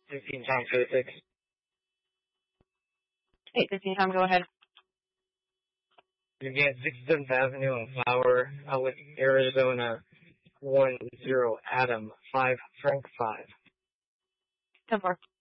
15 Tom 36. Hey, 15 Tom, go ahead. You get 67th Avenue and Flower, Outlet, Arizona, 10 Adam 5 Frank 5. 10-4.